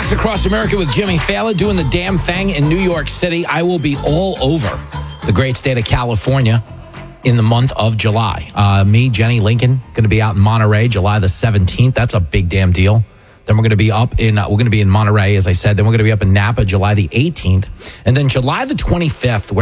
Rocks Across America with Jimmy Fallon doing the damn thing in New York City. I will be all over the great state of California in the month of July. Me, Jenny, Lincoln, going to be out in Monterey July the 17th. That's a big damn deal. Then we're going to be in Monterey, as I said. Then we're going to be up in Napa July the 18th. And then July the 25th,